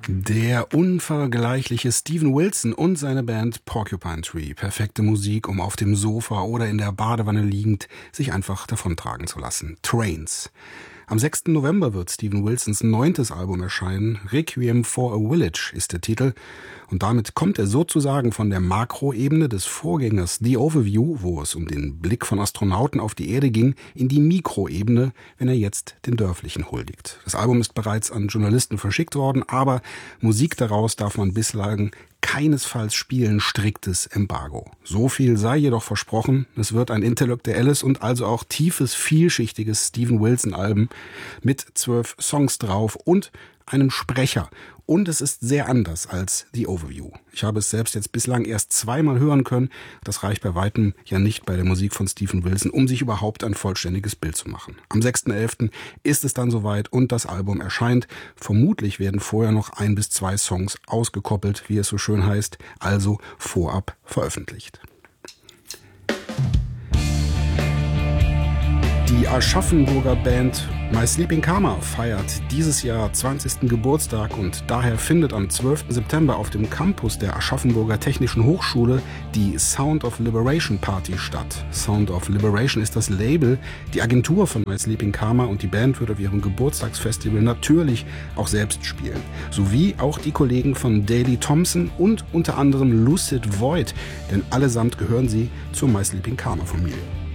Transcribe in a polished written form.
Der unvergleichliche Steven Wilson und seine Band Porcupine Tree. Perfekte Musik, um auf dem Sofa oder in der Badewanne liegend sich einfach davontragen zu lassen. Trains. Am 6. November wird Steven Wilsons 9. Album erscheinen. Requiem for a Village ist der Titel. Und damit kommt er sozusagen von der Makroebene des Vorgängers The Overview, wo es um den Blick von Astronauten auf die Erde ging, in die Mikroebene, wenn er jetzt den Dörflichen huldigt. Das Album ist bereits an Journalisten verschickt worden, aber Musik daraus darf man bislang keinesfalls spielen, striktes Embargo. So viel sei jedoch versprochen, es wird ein intellektuelles und also auch tiefes, vielschichtiges Steven Wilson-Album mit 12 Songs drauf und einem Sprecher. Und es ist sehr anders als The Overview. Ich habe es selbst jetzt bislang erst zweimal hören können. Das reicht bei weitem ja nicht bei der Musik von Steven Wilson, um sich überhaupt ein vollständiges Bild zu machen. Am 6.11. ist es dann soweit und das Album erscheint. Vermutlich werden vorher noch 1 bis 2 Songs ausgekoppelt, wie es so schön heißt, also vorab veröffentlicht. Die Aschaffenburger Band My Sleeping Karma feiert dieses Jahr 20. Geburtstag und daher findet am 12. September auf dem Campus der Aschaffenburger Technischen Hochschule die Sound of Liberation Party statt. Sound of Liberation ist das Label, die Agentur von My Sleeping Karma und die Band wird auf ihrem Geburtstagsfestival natürlich auch selbst spielen. Sowie auch die Kollegen von Daley Thompson und unter anderem Lucid Void, denn allesamt gehören sie zur My Sleeping Karma Familie.